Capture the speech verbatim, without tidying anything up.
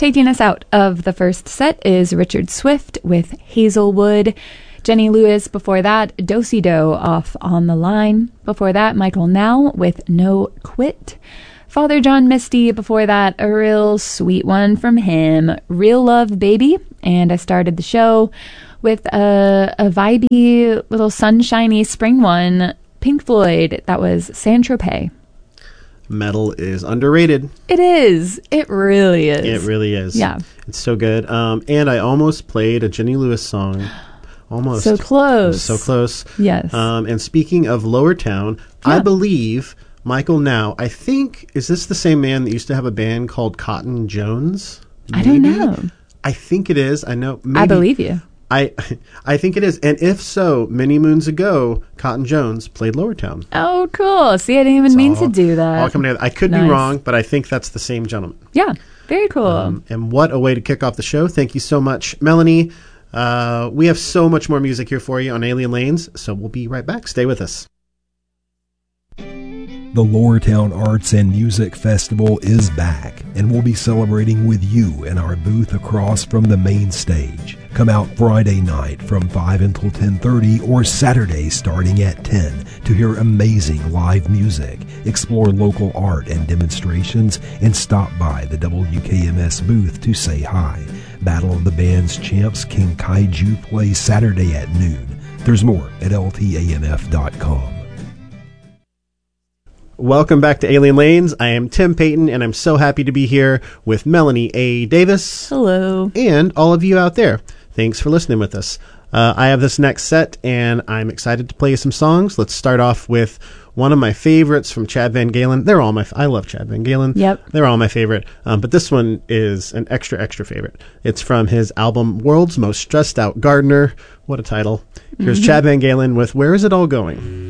Taking us out of the first set is Richard Swift with Hazelwood. Jenny Lewis before that, Do-Si-Do off On the Line. Before that, Michael Now with No Quit. Father John Misty before that, a real sweet one from him, Real Love Baby. And I started the show with a, a vibey little sunshiny spring one, Pink Floyd. That was Saint-Tropez. Metal is underrated. It is. It really is. It really is. Yeah. It's so good. Um, and I almost played a Jenny Lewis song. Almost. So close. So close. Yes. Um, and speaking of Lower Town, yeah. I believe Michael Now, I think, is this the same man that used to have a band called Cotton Jones? Maybe? I don't know. I think it is. I know. Maybe. I believe you. I I think it is. And if so, many moons ago, Cotton Jones played Lower Town. Oh, cool. See, I didn't even It's mean all, to do that. All coming together. I could Nice. be wrong, but I think that's the same gentleman. Yeah. Very cool. Um, and what a way to kick off the show. Thank you so much, Melanie. Uh, we have so much more music here for you on Alien Lanes, so we'll be right back. Stay with us. The Lowertown Arts and Music Festival is back, and we'll be celebrating with you in our booth across from the main stage. Come out Friday night from five until ten thirty or Saturday starting at ten to hear amazing live music, explore local art and demonstrations, and stop by the W K M S booth to say hi. Battle of the Bands champs King Kaiju plays Saturday at noon. There's more at L T A M F dot com. Welcome back to Alien Lanes. I am Tim Payton, and I'm so happy to be here with Melanie A. Davis. Hello. And all of you out there. Thanks for listening with us. Uh, I have this next set, and I'm excited to play you some songs. Let's start off with one of my favorites from Chad Van Galen. They're all my... F- I love Chad Van Galen. Yep. They're all my favorite. Um, but this one is an extra, extra favorite. It's from his album, World's Most Stressed Out Gardener. What a title. Here's mm-hmm. Chad Van Galen with Where Is It All Going?